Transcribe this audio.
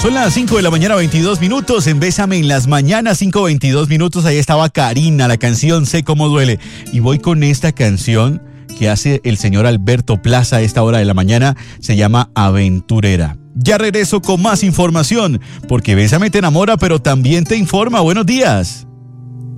Son las 5 de la mañana, 22 minutos. En Bésame en las mañanas, 5:22 minutos. Ahí estaba Karina, la canción Sé Cómo Duele. Y voy con esta canción que hace el señor Alberto Plaza a esta hora de la mañana. Se llama Aventurera. Ya regreso con más información, porque Bésame te enamora, pero también te informa. Buenos días.